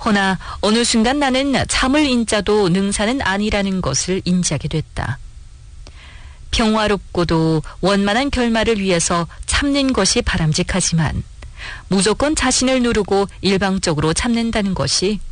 허나 어느 순간 나는 참을 인자도 능사는 아니라는 것을 인지하게 됐다. 평화롭고도 원만한 결말을 위해서 참는 것이 바람직하지만 무조건 자신을 누르고 일방적으로 참는다는 것이